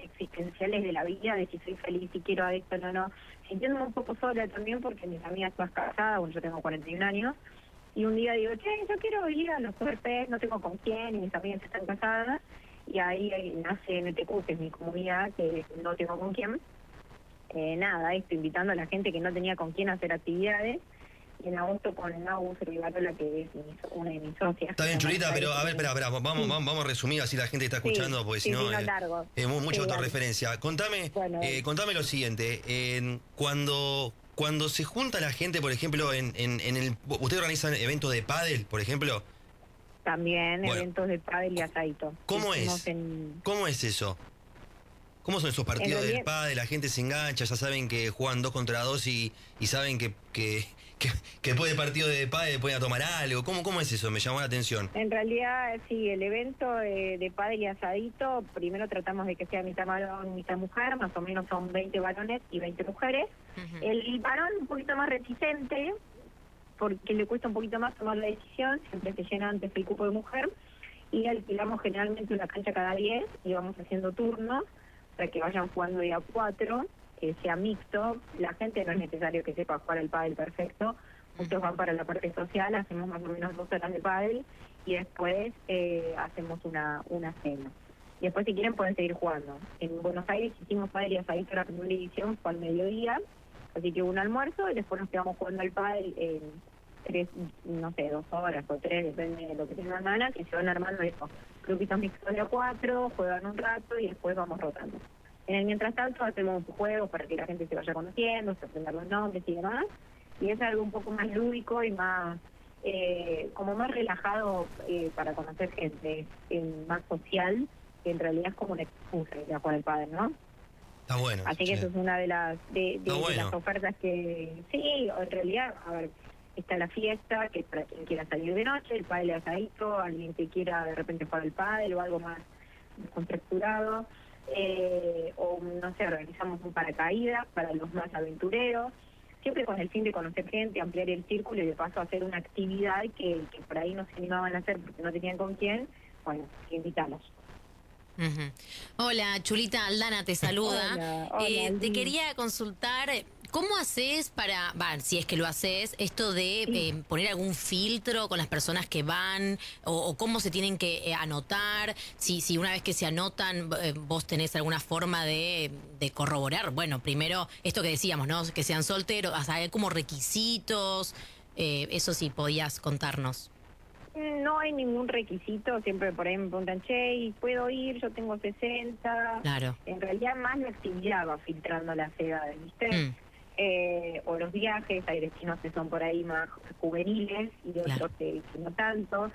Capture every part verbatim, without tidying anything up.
existenciales de la vida, de si soy feliz, si quiero esto, no, no. Sintiéndome un poco sola también porque mis amigas más casadas, bueno, yo tengo cuarenta y un años, y un día digo, che, yo quiero ir a los R P, no tengo con quién, y mis amigas están casadas, y ahí, ahí nace N T Q, que es mi comunidad, que no tengo con quién. Eh, nada, esto, invitando a la gente que no tenía con quién hacer actividades, y en agosto con Nau Servivarola, que es mi, una de mis socias. Está bien, Chulita, pero a ver, espera, espera, vamos, sí. vamos, vamos a resumir así la gente está escuchando, sí, porque sí, si no, sí, no eh, largo. eh, mucha sí, autorreferencia. Contame, bueno, eh, contame lo siguiente, eh, cuando, cuando se junta la gente, por ejemplo, en, en, en el, ¿usted organiza eventos de pádel, por ejemplo? También Bueno, eventos de pádel y asadito. ¿Cómo es? En... ¿Cómo es eso? ¿Cómo son esos partidos realidad... del pádel? La gente se engancha, ya saben que juegan dos contra dos y, y saben que, que, que, que después del partido de pádel pueden tomar algo. ¿Cómo, ¿Cómo es eso? Me llamó la atención. En realidad, sí, el evento de, de pádel y asadito, primero tratamos de que sea mitad varón, mitad mujer, más o menos son veinte varones y veinte mujeres. Uh-huh. El varón un poquito más reticente, porque le cuesta un poquito más tomar la decisión, siempre se llena antes el cupo de mujer, y alquilamos generalmente una cancha cada diez y vamos haciendo turnos para que vayan jugando día cuatro, que sea mixto. La gente no es necesario que sepa jugar el pádel perfecto, muchos van para la parte social, hacemos más o menos dos horas de pádel y después eh, hacemos una, una cena. Y después si quieren pueden seguir jugando. En Buenos Aires hicimos pádel y asadito la primera edición, fue al mediodía, así que hubo un almuerzo y después nos quedamos jugando al pádel en tres, no sé, dos horas o tres, depende de lo que tengan ganas, que se van armando eso. Grupitos mixtos de a cuatro, juegan un rato y después vamos rotando. En el mientras tanto hacemos juegos para que la gente se vaya conociendo, se aprendan los nombres y demás, y es algo un poco más lúdico y más, eh, como más relajado eh, para conocer gente, eh, más social, que en realidad es como una excusa ir a jugar al pádel, ¿no? Está bueno. Así que sí. Eso es una de las de, de, bueno. de las ofertas que, sí, en realidad, a ver, está la fiesta, que es para quien quiera salir de noche, el pádel asadito, alguien que quiera de repente jugar el pádel o algo más contracturado, eh, o no sé, organizamos un paracaídas para los más aventureros, siempre con el fin de conocer gente, ampliar el círculo y de paso hacer una actividad que, que por ahí no se animaban a hacer porque no tenían con quién. Bueno, que invitamos. Uh-huh. Hola, Chulita, Aldana te saluda. Hola, hola, eh, te quería consultar, ¿cómo haces para, bah, si es que lo haces, esto de sí. eh, poner algún filtro con las personas que van, o, o cómo se tienen que eh, anotar? Si, si una vez que se anotan, eh, vos tenés alguna forma de, de corroborar, bueno, primero, esto que decíamos, ¿no? Que sean solteros, o sea, hay como requisitos, eh, eso sí, podías contarnos. No hay ningún requisito, siempre por ahí me preguntan, che, ¿puedo ir? Yo tengo sesenta. Claro. En realidad más la actividad va filtrando las edades, ¿viste? Mm. Eh, o los viajes, hay destinos que son por ahí más juveniles y otros claro. que, que no tanto.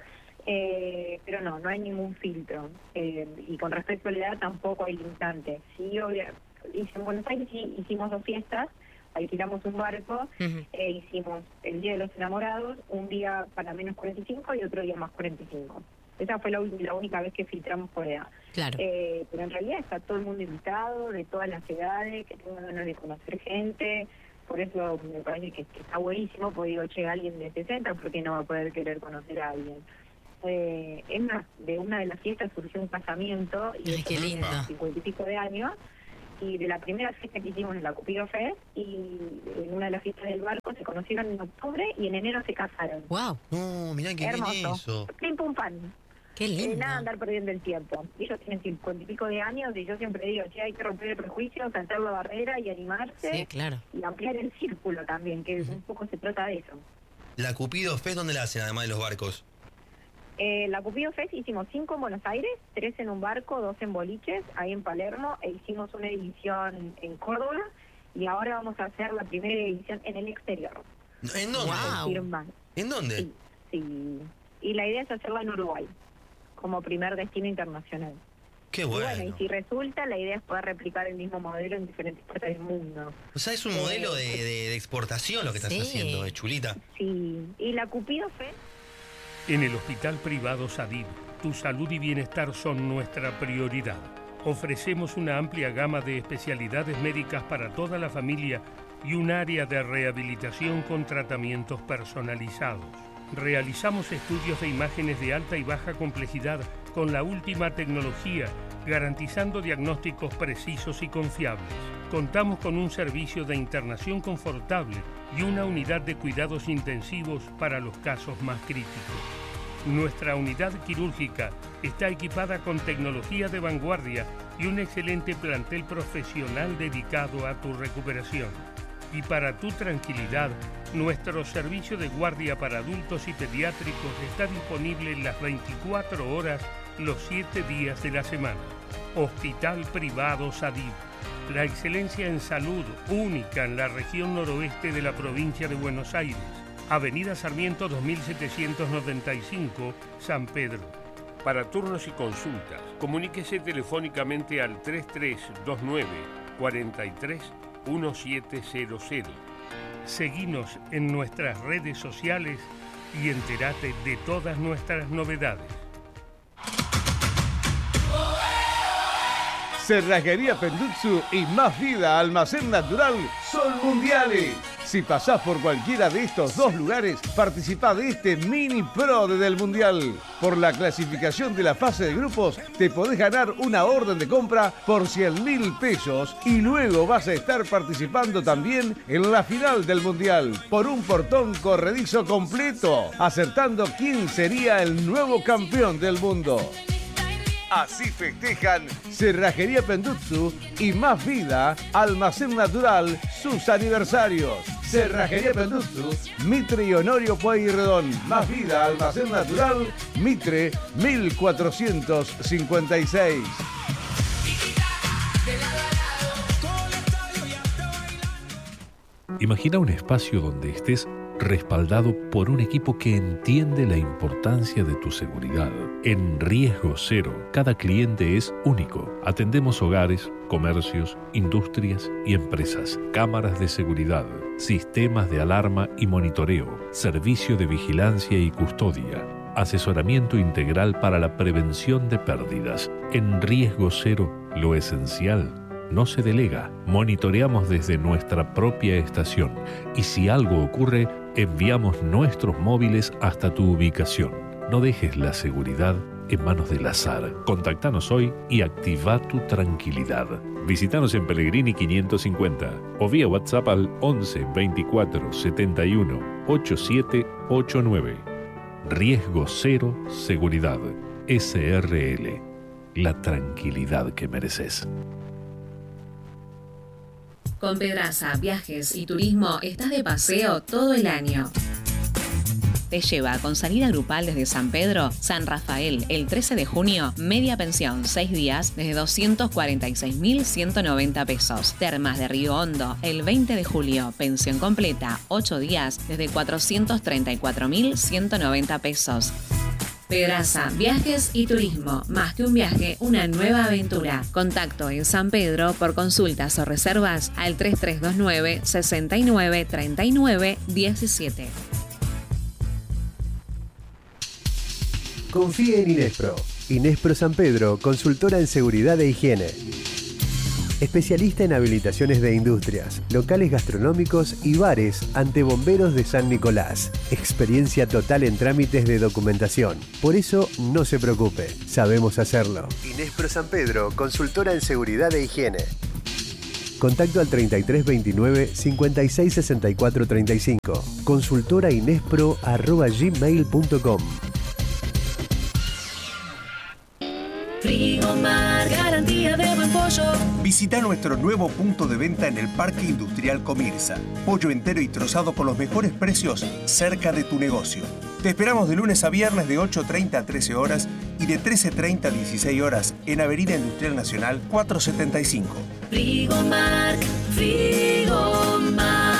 Eh, pero no, no hay ningún filtro. Eh, y con respecto a la edad tampoco hay limitante. Sí, obvio, en Buenos Aires sí, hicimos dos fiestas, alquilamos un barco, uh-huh. e hicimos el Día de los Enamorados, un día para menos cuarenta y cinco y otro día más cuarenta y cinco. Esa fue la, la única vez que filtramos por edad. Claro. Eh, pero en realidad está todo el mundo invitado, de todas las edades, que tengan ganas de conocer gente. Por eso me parece que, que está buenísimo, porque digo, che, alguien de sesenta, ¿por qué no va a poder querer conocer a alguien? Eh, es más, de una de las fiestas surgió un casamiento, y Ay, qué lindo. cincuenta y pico de años, y de la primera fiesta que hicimos en la Cupido Fest, y en una de las fiestas del barco se conocieron en octubre y en enero se casaron. Wow. No, mirá qué hermoso. Bien eso. Pim pum pan. Qué lindo. Eh, nada andar perdiendo el tiempo. Ellos tienen cincuenta y pico de años y yo siempre digo, che, hay que romper el prejuicio, saltar la barrera y animarse. Sí, claro. Y ampliar el círculo también, que uh-huh. un poco se trata de eso. ¿La Cupido Fest dónde la hacen, además de los barcos? Eh, la Cupido Fest hicimos cinco en Buenos Aires, tres en un barco, dos en boliches, ahí en Palermo, e hicimos una edición en Córdoba, y ahora vamos a hacer la primera edición en el exterior. ¿En dónde? Wow. ¿En dónde? Sí, sí. Y la idea es hacerla en Uruguay, como primer destino internacional. Qué bueno. Y bueno, y si resulta, la idea es poder replicar el mismo modelo en diferentes partes del mundo. O sea, es un eh, modelo de, de, de exportación lo que estás sí. haciendo, ¿eh, Chulita? Sí, y la Cupido Fest... En el Hospital Privado Sadib, tu salud y bienestar son nuestra prioridad. Ofrecemos una amplia gama de especialidades médicas para toda la familia y un área de rehabilitación con tratamientos personalizados. Realizamos estudios de imágenes de alta y baja complejidad con la última tecnología garantizando diagnósticos precisos y confiables. Contamos con un servicio de internación confortable y una unidad de cuidados intensivos para los casos más críticos. Nuestra unidad quirúrgica está equipada con tecnología de vanguardia y un excelente plantel profesional dedicado a tu recuperación. Y para tu tranquilidad, nuestro servicio de guardia para adultos y pediátricos está disponible las veinticuatro horas, los siete días de la semana. Hospital Privado Sadib. La excelencia en salud única en la región noroeste de la provincia de Buenos Aires. Avenida Sarmiento dos mil setecientos noventa y cinco, San Pedro. Para turnos y consultas, comuníquese telefónicamente al tres tres dos nueve, cuatro tres, uno siete cero cero. Seguinos en nuestras redes sociales y entérate de todas nuestras novedades. Cerrajería Pendutsu y Más Vida Almacén Natural son mundiales. Si pasás por cualquiera de estos dos lugares, participá de este mini pro del Mundial. Por la clasificación de la fase de grupos, te podés ganar una orden de compra por cien mil pesos y luego vas a estar participando también en la final del Mundial por un portón corredizo completo, acertando quién sería el nuevo campeón del mundo. Así festejan Cerrajería Pendutsu y Más Vida Almacén Natural sus aniversarios. Cerrajería Pendutsu, Mitre y Honorio Pueyrredón. Más Vida Almacén Natural, Mitre mil cuatrocientos cincuenta y seis. Imagina un espacio donde estés respaldado por un equipo que entiende la importancia de tu seguridad. En Riesgo Cero, cada cliente es único. Atendemos hogares, comercios, industrias y empresas, cámaras de seguridad, sistemas de alarma y monitoreo, servicio de vigilancia y custodia, asesoramiento integral para la prevención de pérdidas. En Riesgo Cero, lo esencial no se delega. Monitoreamos desde nuestra propia estación y si algo ocurre, enviamos nuestros móviles hasta tu ubicación. No dejes la seguridad en manos del azar. Contactanos hoy y activa tu tranquilidad. Visítanos en Pellegrini quinientos cincuenta o vía WhatsApp al once veinticuatro setenta y uno ochenta y siete ochenta y nueve. Riesgo Cero Seguridad. S R L. La tranquilidad que mereces. Con Pedraza, Viajes y Turismo estás de paseo todo el año. Te lleva con salida grupal desde San Pedro, San Rafael, el trece de junio, media pensión, seis días, desde doscientos cuarenta y seis mil ciento noventa pesos. Termas de Río Hondo, el veinte de julio, pensión completa, ocho días, desde cuatrocientos treinta y cuatro mil ciento noventa pesos. Pedraza, Viajes y Turismo. Más que un viaje, una nueva aventura. Contacto en San Pedro por consultas o reservas al tres tres dos nueve, sesenta y nueve, treinta y nueve, diecisiete. Confíe en Inespro. Inespro San Pedro, consultora en seguridad e higiene. Especialista en habilitaciones de industrias, locales gastronómicos y bares ante bomberos de San Nicolás. Experiencia total en trámites de documentación. Por eso, no se preocupe, sabemos hacerlo. Inespro San Pedro, consultora en seguridad e higiene. Contacto al treinta y tres veintinueve, cincuenta y seis sesenta y cuatro treinta y cinco. Consultora inespro arroba gmail punto com. Frigomar, garantía de buen pollo. Visita nuestro nuevo punto de venta en el Parque Industrial Comirsa. Pollo entero y trozado con los mejores precios cerca de tu negocio. Te esperamos de lunes a viernes de ocho treinta a trece horas y de trece treinta a dieciséis horas en Avenida Industrial Nacional cuatrocientos setenta y cinco. Frigomar, Frigomar.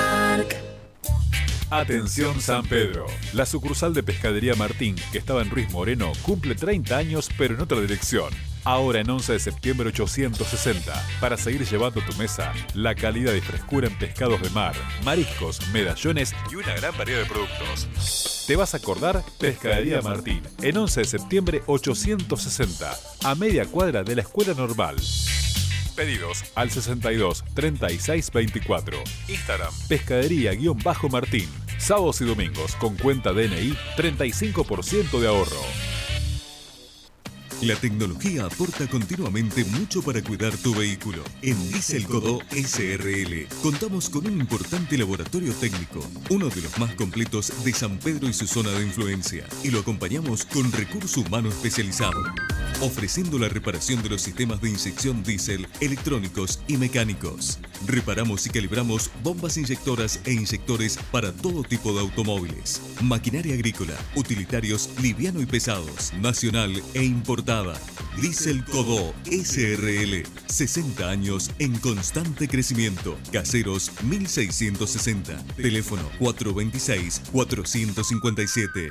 Atención San Pedro. La sucursal de Pescadería Martín, que estaba en Ruiz Moreno, cumple treinta años pero en otra dirección. Ahora en once de septiembre ochocientos sesenta, para seguir llevando a tu mesa la calidad y frescura en pescados de mar, mariscos, medallones y una gran variedad de productos. ¿Te vas a acordar? Pescadería Martín, en once de septiembre ochocientos sesenta, a media cuadra de la Escuela Normal. Pedidos al sesenta y dos, treinta y seis, veinticuatro. Instagram, pescadería-martín. Sábados y domingos con cuenta D N I, treinta y cinco por ciento de ahorro. La tecnología aporta continuamente mucho para cuidar tu vehículo. En Diesel Codó S R L contamos con un importante laboratorio técnico, uno de los más completos de San Pedro y su zona de influencia, y lo acompañamos con recurso humano especializado, ofreciendo la reparación de los sistemas de inyección diésel, electrónicos y mecánicos. Reparamos y calibramos bombas inyectoras e inyectores para todo tipo de automóviles, maquinaria agrícola, utilitarios liviano y pesados, nacional e importada. Diesel Codó S R L, sesenta años en constante crecimiento. Caseros mil seiscientos sesenta, teléfono cuatro veintiséis, cuatrocientos cincuenta y siete.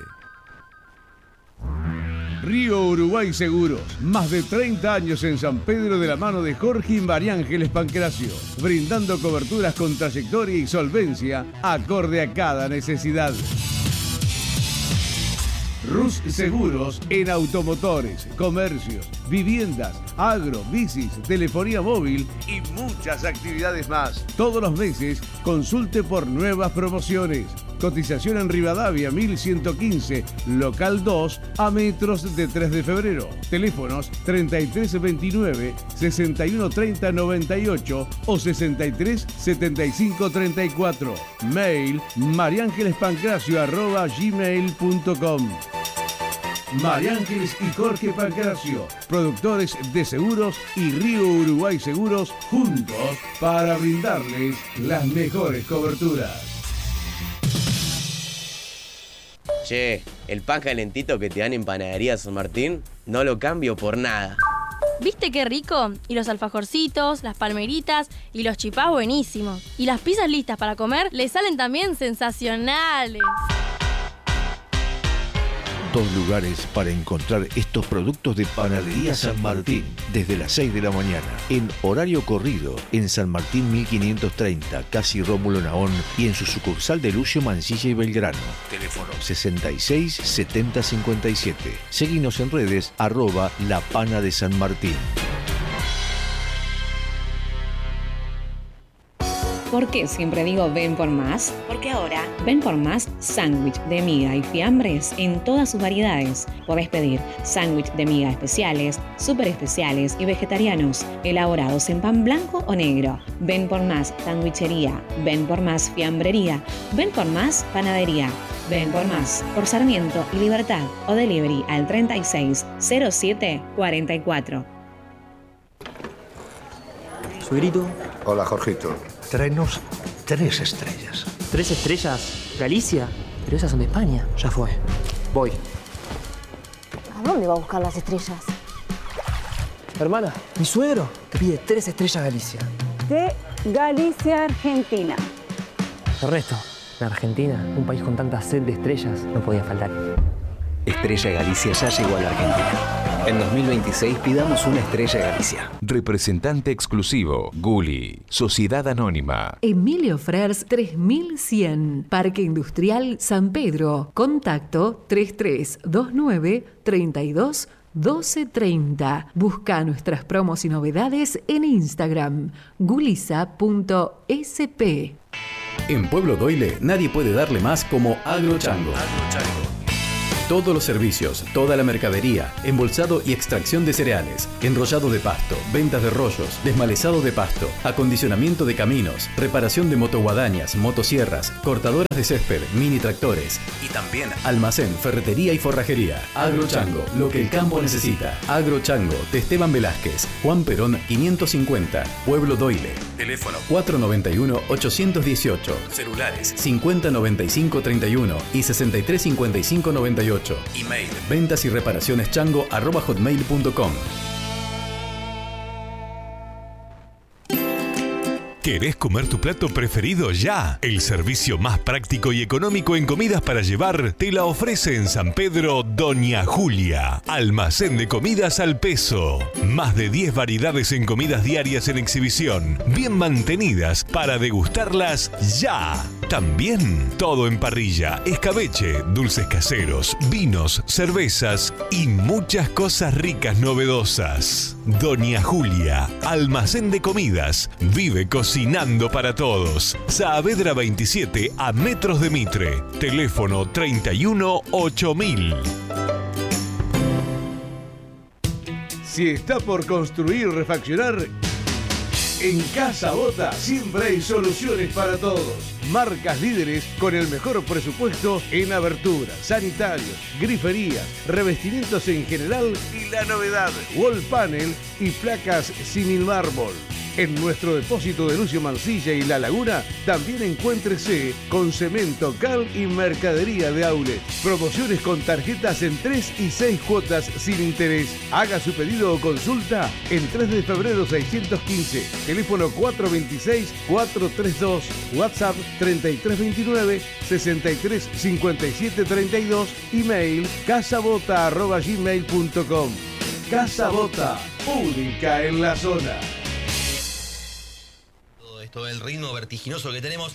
Río Uruguay Seguros, más de treinta años en San Pedro de la mano de Jorge y María Ángeles Pancracio, brindando coberturas con trayectoria y solvencia acorde a cada necesidad. Rus Seguros en automotores, comercios, viviendas, agro, bicis, telefonía móvil y muchas actividades más. Todos los meses consulte por nuevas promociones. Cotización en Rivadavia mil ciento quince, local dos, a metros de tres de febrero. Teléfonos treinta y tres veintinueve, sesenta y uno treinta noventa y ocho o sesenta y tres setenta y cinco treinta y cuatro. Mail mariangelespancracio arroba gmail punto com. María Ángeles y Jorge Pancracio, productores de seguros y Río Uruguay Seguros, juntos para brindarles las mejores coberturas. Che, el pan calentito que te dan en Panadería San Martín, no lo cambio por nada. ¿Viste qué rico? Y los alfajorcitos, las palmeritas y los chipás buenísimos. Y las pizzas listas para comer le salen también sensacionales. Dos lugares para encontrar estos productos de Panadería San Martín desde las seis de la mañana, en horario corrido, en San Martín mil quinientos treinta, casi Rómulo Naón, y en su sucursal de Lucio Mansilla y Belgrano. Teléfono sesenta y seis setenta cincuenta y siete. Seguinos en redes, arroba La Pana de San Martín. ¿Por qué siempre digo ven por más? Porque ahora ven por más sándwich de miga y fiambres en todas sus variedades. Podés pedir sándwich de miga especiales, súper especiales y vegetarianos, elaborados en pan blanco o negro. Ven por más sandwichería, ven por más fiambrería, ven por más panadería. Ven por más, por Sarmiento y Libertad o delivery al treinta y seis cero siete cuarenta y cuatro. Suegrito. Hola, Jorgito. Tráenos tres estrellas. ¿Tres estrellas? ¿Galicia? Pero esas son de España. Ya fue. Voy. ¿A dónde va a buscar las estrellas? Hermana, mi suegro te pide tres estrellas Galicia. De Galicia, Argentina. Ernesto, en Argentina, un país con tanta sed de estrellas, no podía faltar. Estrella Galicia ya llegó a la Argentina. En dos mil veintiséis pidamos una Estrella Galicia. Representante exclusivo, Gulli, Sociedad Anónima. Emilio Frers tres mil cien, Parque Industrial San Pedro. Contacto treinta y tres veintinueve treinta y dos doce treinta. Busca nuestras promos y novedades en Instagram, gulisa punto s p. En Pueblo Doyle nadie puede darle más como Agrochango. Todos los servicios, toda la mercadería, embolsado y extracción de cereales, enrollado de pasto, ventas de rollos, desmalezado de pasto, acondicionamiento de caminos, reparación de motoguadañas, motosierras, cortadoras de césped, mini tractores y también almacén, ferretería y forrajería. Agrochango, lo que el campo necesita. Agrochango, de Esteban Velázquez, Juan Perón quinientos cincuenta, Pueblo Doyle. Teléfono cuatro noventa y uno ochocientos dieciocho, celulares cincuenta noventa y cinco treinta y uno y sesenta y tres cincuenta y cinco noventa y ocho. Email ventas y reparaciones chango arroba hotmail punto com. ¿Querés comer tu plato preferido ya? El servicio más práctico y económico en comidas para llevar te la ofrece en San Pedro Doña Julia. Almacén de comidas al peso. Más de diez variedades en comidas diarias en exhibición, bien mantenidas para degustarlas ya. También todo en parrilla, escabeche, dulces caseros, vinos, cervezas y muchas cosas ricas novedosas. Doña Julia, almacén de comidas, vive cocinando para todos. Saavedra veintisiete a metros de Mitre. Teléfono treinta y uno ocho mil. Si está por construir, refaccionar, en Casa Bota siempre hay soluciones para todos. Marcas líderes con el mejor presupuesto en aberturas, sanitarios, griferías, revestimientos en general y la novedad, wall panel y placas sin mármol. En nuestro depósito de Lucio Mansilla y La Laguna también encuéntrese con cemento, cal y mercadería de outlet. Promociones con tarjetas en tres y seis cuotas sin interés. Haga su pedido o consulta en tres de febrero seiscientos quince. Teléfono cuatro dos seis, cuatro tres dos. WhatsApp treinta y tres veintinueve, sesenta y tres cincuenta y siete treinta y dos. Email casabota arroba gmail punto com. Casa Bota, única en la zona. Esto el ritmo vertiginoso que tenemos.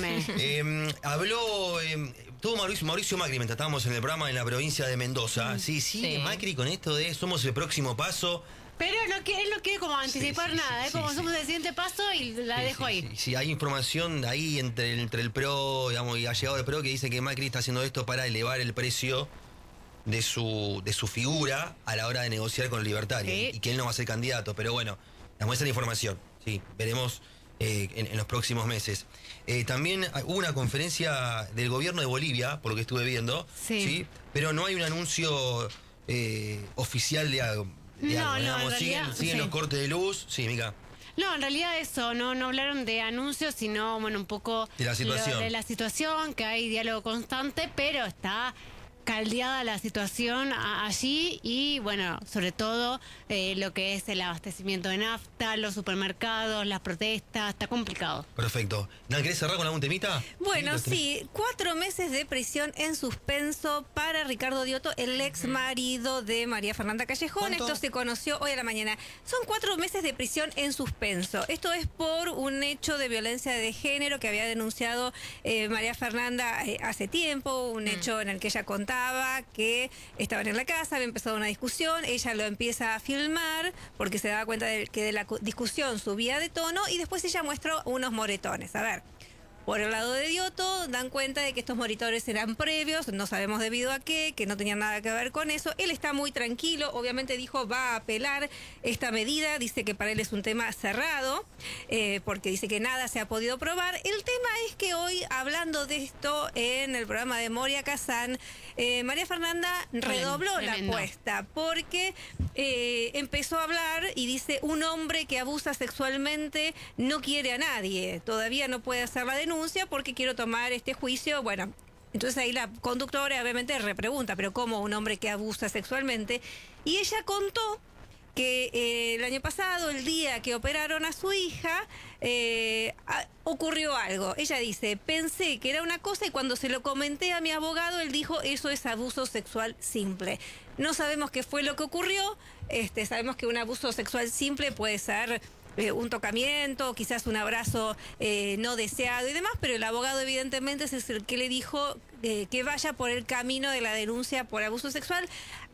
Eh, habló, eh, tuvo Mauricio, Mauricio Macri mientras estábamos en el programa en la provincia de Mendoza. Sí, sí, sí. Macri con esto de somos el próximo paso. Pero no, él no quiere como anticipar sí, sí, nada, es sí, como sí. somos el siguiente paso y la sí, dejo sí, ahí. Sí, sí, hay información ahí entre, entre el PRO, digamos, y ha llegado el PRO que dice que Macri está haciendo esto para elevar el precio de su, de su figura a la hora de negociar con el libertario. Sí. Y que él no va a ser candidato, pero bueno, digamos, esa es la información. Sí, veremos. Eh, en, en los próximos meses. Eh, también hubo una conferencia del gobierno de Bolivia, por lo que estuve viendo, sí, ¿sí? Pero no hay un anuncio eh, oficial de algo. De no, algo, no, digamos, siguen, realidad, siguen sí. los cortes de luz. Sí, Mica. No, en realidad eso, no, no hablaron de anuncios, sino bueno, un poco de la situación. Lo, de la situación, que hay diálogo constante, pero está caldeada la situación a, allí y bueno, sobre todo eh, lo que es el abastecimiento de nafta, los supermercados, las protestas, está complicado. Perfecto. ¿No querés cerrar con algún temita? Bueno, sí, sí, cuatro meses de prisión en suspenso para Ricardo Dioto, el ex marido de María Fernanda Callejón. ¿Cuánto? Esto se conoció hoy a la mañana. Son cuatro meses de prisión en suspenso. Esto es por un hecho de violencia de género que había denunciado eh, María Fernanda eh, hace tiempo, un mm. hecho en el que ella contaba que estaban en la casa, había empezado una discusión, ella lo empieza a filmar porque se daba cuenta de que de la discusión subía de tono y después ella muestra unos moretones. A ver, por el lado de Dioto dan cuenta de que estos moretones eran previos, no sabemos debido a qué, que no tenían nada que ver con eso. Él está muy tranquilo, obviamente dijo va a apelar esta medida, dice que para él es un tema cerrado, eh, porque dice que nada se ha podido probar. El tema es que hoy, hablando de esto en el programa de Moria Kazán, eh, María Fernanda redobló la apuesta, porque eh, empezó a hablar y dice, un hombre que abusa sexualmente no quiere a nadie, todavía no puede hacer la denuncia, porque quiero tomar este juicio. Bueno, entonces ahí la conductora obviamente repregunta, pero ¿cómo un hombre que abusa sexualmente? Y ella contó que eh, el año pasado, el día que operaron a su hija, eh, a, ocurrió algo. Ella dice, pensé que era una cosa y cuando se lo comenté a mi abogado, él dijo, eso es abuso sexual simple. No sabemos qué fue lo que ocurrió, este, sabemos que un abuso sexual simple puede ser Eh, un tocamiento, quizás un abrazo eh, no deseado y demás, pero el abogado evidentemente es el que le dijo eh, que vaya por el camino de la denuncia por abuso sexual.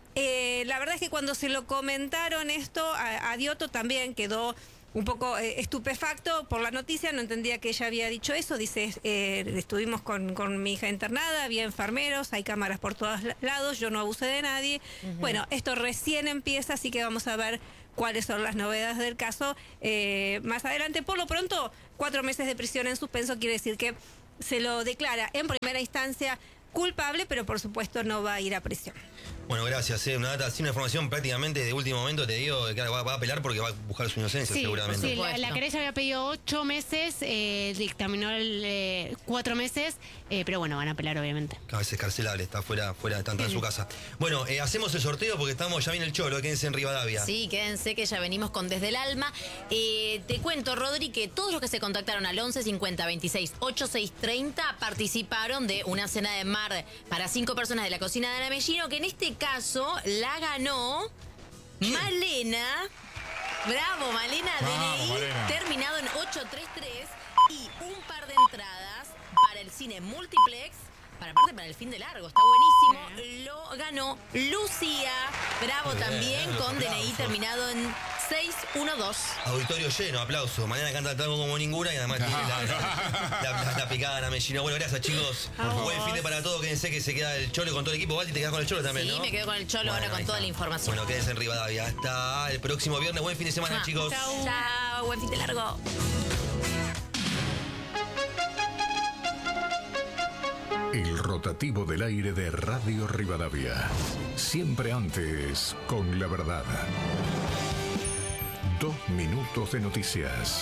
Eh, la verdad es que cuando se lo comentaron esto, a, a Dioto también quedó un poco eh, estupefacto por la noticia, no entendía que ella había dicho eso. Dice, eh, estuvimos con, con mi hija internada, había enfermeros, hay cámaras por todos lados, yo no abusé de nadie. Uh-huh. Bueno, esto recién empieza, así que vamos a ver cuáles son las novedades del caso eh, más adelante. Por lo pronto, cuatro meses de prisión en suspenso quiere decir que se lo declara en primera instancia culpable, pero por supuesto no va a ir a prisión. Bueno, gracias. Eh. Una data, sin una información prácticamente de último momento, te digo que va, va a apelar porque va a buscar su inocencia, sí, seguramente. Sí, la, la querella había pedido ocho meses, eh, dictaminó el, eh, cuatro meses, eh, pero bueno, van a apelar obviamente. Cada vez es carcelable, está fuera, fuera está, está en su casa. Bueno, eh, hacemos el sorteo porque estamos, ya viene el cholo, quédense en Rivadavia. Sí, quédense que ya venimos con Desde el Alma. Eh, te cuento, Rodri, que todos los que se contactaron al once cincuenta veintiséis ochenta y seis treinta participaron de una cena de mar para cinco personas de la cocina de Ana Mellino, que en este caso la ganó Malena. Bravo, Malena. Vamos, D N I Malena. Terminado en ocho tres tres y un par de entradas para el cine Multiplex para parte para el fin de largo, está buenísimo. Lo ganó Lucía Bravo Bien, también, los con D N I aplausos. terminado en seis uno dos. Auditorio lleno, aplauso. Mañana canta tango como ninguna y además tiene la, la, la, la picada Ana Mellino. Bueno, gracias, chicos. A vos. Buen fin de para todos. Quédense que se queda el Cholo con todo el equipo. Valdi, te quedas con el Cholo también, Sí, ¿no? me quedo con el Cholo Bueno, ahora con ahí toda está. la información. Bueno, quédense en Rivadavia. Hasta el próximo viernes. Buen fin de semana, Ah, chicos. Chau. Chao, buen fin de largo. El rotativo del aire de Radio Rivadavia. Siempre antes, con la verdad. Dos minutos de noticias.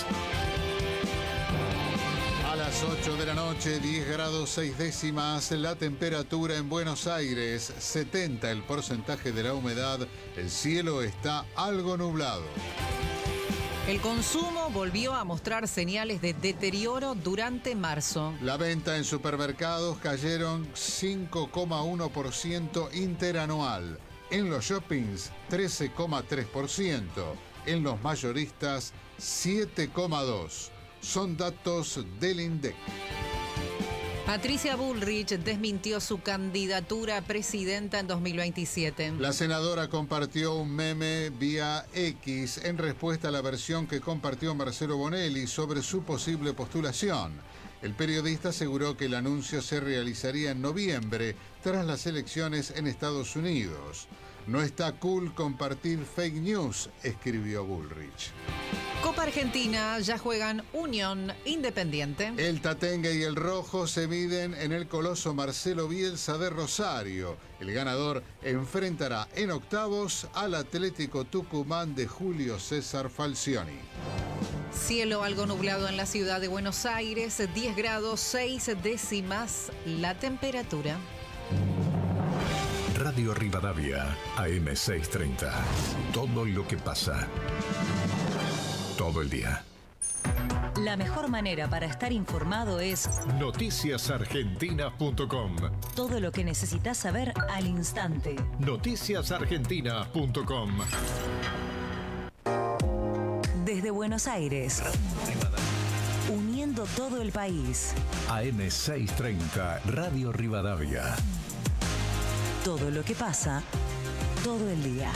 A las ocho de la noche, diez grados seis décimas, la temperatura en Buenos Aires, setenta el porcentaje de la humedad, el cielo está algo nublado. El consumo volvió a mostrar señales de deterioro durante marzo. La venta en supermercados cayeron cinco coma uno por ciento interanual. En los shoppings, trece coma tres por ciento. En los mayoristas, siete coma dos por ciento. Son datos del INDEC. Patricia Bullrich desmintió su candidatura a presidenta en dos mil veintisiete. La senadora compartió un meme vía X en respuesta a la versión que compartió Marcelo Bonelli sobre su posible postulación. El periodista aseguró que el anuncio se realizaría en noviembre, tras las elecciones en Estados Unidos. No está cool compartir fake news, escribió Bullrich. Copa Argentina, ya juegan Unión Independiente. El Tatengue y el Rojo se miden en el coloso Marcelo Bielsa de Rosario. El ganador enfrentará en octavos al Atlético Tucumán de Julio César Falcioni. Cielo algo nublado en la ciudad de Buenos Aires, diez grados seis décimas la temperatura. Radio Rivadavia, A M seiscientos treinta. Todo lo que pasa. Todo el día. La mejor manera para estar informado es noticias argentinas punto com. todo lo que necesitas saber al instante. noticias argentinas punto com. Desde Buenos Aires, uniendo todo el país. A M seiscientos treinta, Radio Rivadavia. Todo lo que pasa, todo el día.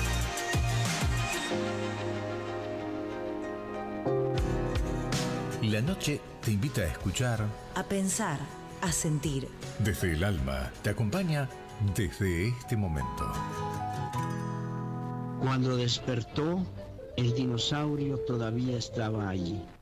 La noche te invita a escuchar A pensar, a sentir. desde el alma. Te acompaña desde este momento. Cuando despertó, el dinosaurio todavía estaba allí.